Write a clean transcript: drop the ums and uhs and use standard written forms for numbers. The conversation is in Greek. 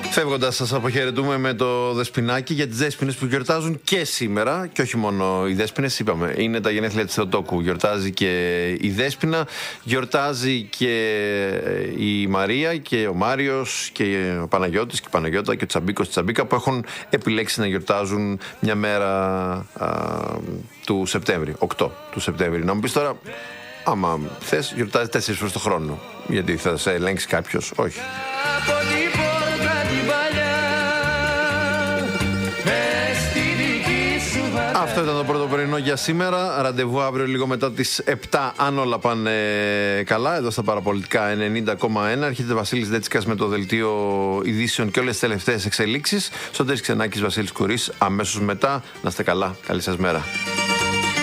Φεύγοντας, σας αποχαιρετούμε με το Δεσποινάκι για τις Δέσποινες που γιορτάζουν και σήμερα. Και όχι μόνο οι Δέσποινες, είπαμε. Είναι τα γενέθλια της Θεοτόκου. Γιορτάζει και η Δέσποινα, γιορτάζει και η Μαρία και ο Μάριος και ο Παναγιώτης και η Παναγιώτα και ο Τσαμπίκος και η Τσαμπίκα που έχουν επιλέξει να γιορτάζουν μια μέρα του Σεπτέμβρη, 8 του Σεπτέμβρη. Να μου πεις τώρα, άμα θες, γιορτάζει 4 φορές το χρόνο. Γιατί θα σε ελέγξει κάποιος? Όχι. Αυτό ήταν το πρώτο πρωινό για σήμερα. Ραντεβού αύριο λίγο μετά τις 7, αν όλα πάνε καλά, εδώ στα Παραπολιτικά 90,1. Έρχεται Βασίλης Δέτσικας με το δελτίο ειδήσεων και όλες τις τελευταίες εξελίξεις. Σωτήρης Ξενάκης, Βασίλης Κουρής αμέσως μετά. Να είστε καλά. Καλή σας μέρα.